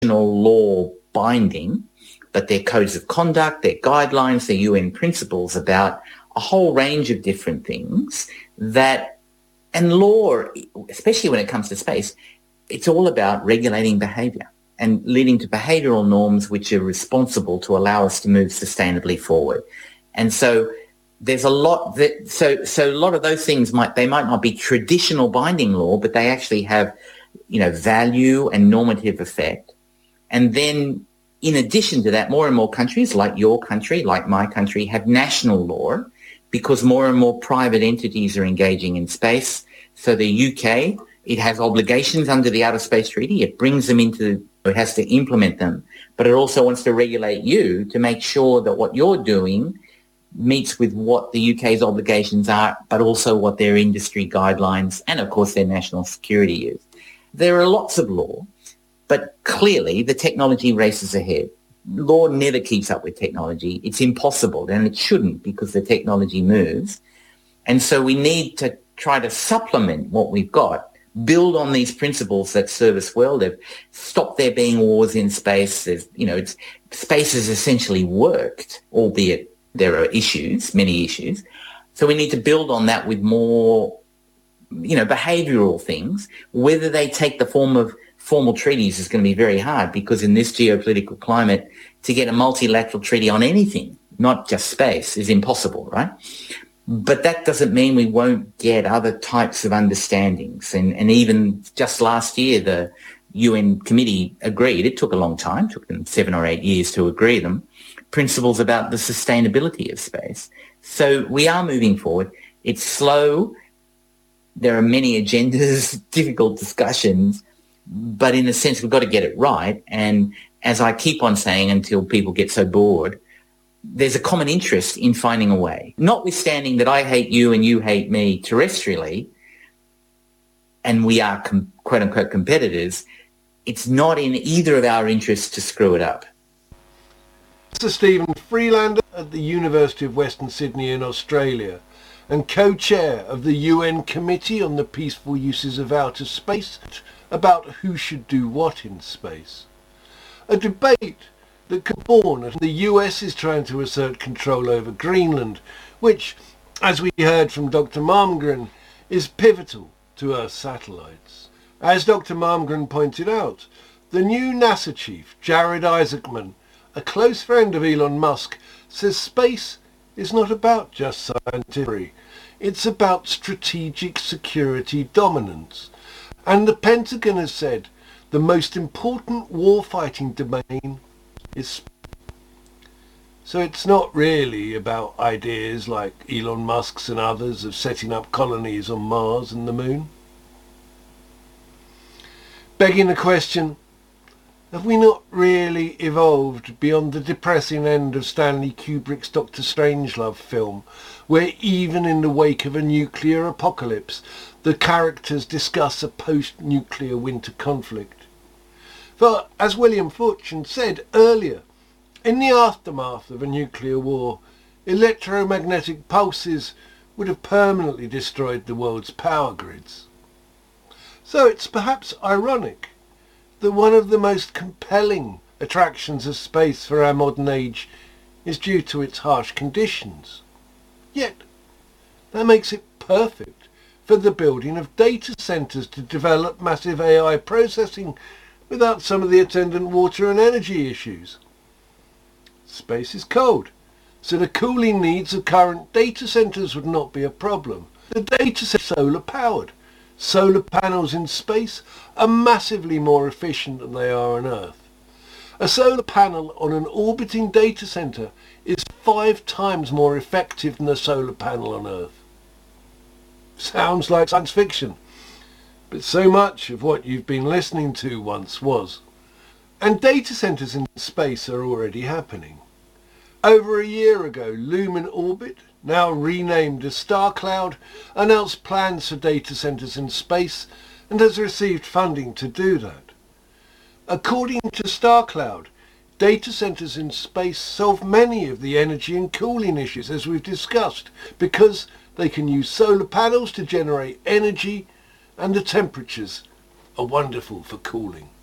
law binding, but they're codes of conduct, they're guidelines, they're UN principles about a whole range of different things that, and law, especially when it comes to space, it's all about regulating behaviour and leading to behavioural norms which are responsible to allow us to move sustainably forward. And so there's a lot that, so a lot of those things might not be traditional binding law, but they actually have, value and normative effect. And then in addition to that, more and more countries like your country, like my country, have national law because more and more private entities are engaging in space. So the UK, it has obligations under the Outer Space Treaty. It brings them it has to implement them, but it also wants to regulate you to make sure that what you're doing meets with what the UK's obligations are, but also what their industry guidelines and, of course, their national security is. There are lots of law, but clearly the technology races ahead. Law never keeps up with technology. It's impossible, and it shouldn't because the technology moves. And so we need to try to supplement what we've got, build on these principles that serve us well. They've stopped there being wars in space. Space has essentially worked, albeit there are many issues. So we need to build on that with more, behavioural things. Whether they take the form of formal treaties is going to be very hard because in this geopolitical climate, to get a multilateral treaty on anything, not just space, is impossible, right? But that doesn't mean we won't get other types of understandings. And even just last year, the UN committee agreed, it took a long time, it took them 7 or 8 years to agree them, principles about the sustainability of space. So we are moving forward. It's slow. There are many agendas, difficult discussions, but in a sense, we've got to get it right. And as I keep on saying until people get so bored, there's a common interest in finding a way, notwithstanding that I hate you and you hate me terrestrially, and we are quote-unquote competitors. It's not in either of our interests to screw it up. Sir Stephen Freelander at the University of Western Sydney in Australia and co-chair of the UN Committee on the Peaceful Uses of Outer Space about who should do what in space. A debate that could be born as the US is trying to assert control over Greenland, which, as we heard from Dr. Malmgren, is pivotal to Earth's satellites. As Dr. Malmgren pointed out, the new NASA chief, Jared Isaacman, a close friend of Elon Musk, says space is not about just scientific, it's about strategic security dominance. And the Pentagon has said the most important warfighting domain is. So it's not really about ideas like Elon Musk's and others of setting up colonies on Mars and the Moon. Begging the question, have we not really evolved beyond the depressing end of Stanley Kubrick's Dr. Strangelove film, where even in the wake of a nuclear apocalypse, the characters discuss a post-nuclear winter conflict? For, as William Fortune said earlier, in the aftermath of a nuclear war, electromagnetic pulses would have permanently destroyed the world's power grids. So it's perhaps ironic that one of the most compelling attractions of space for our modern age is due to its harsh conditions. Yet, that makes it perfect for the building of data centres to develop massive AI processing without some of the attendant water and energy issues. Space is cold, so the cooling needs of current data centres would not be a problem. The data centre is solar powered. Solar panels in space are massively more efficient than they are on Earth. A solar panel on an orbiting data centre is 5 times more effective than a solar panel on Earth. Sounds like science fiction, but so much of what you've been listening to once was. And data centres in space are already happening. Over a year ago, Lumen Orbit, now renamed as StarCloud, announced plans for data centres in space and has received funding to do that. According to StarCloud, data centres in space solve many of the energy and cooling issues, as we've discussed, because they can use solar panels to generate energy and the temperatures are wonderful for cooling.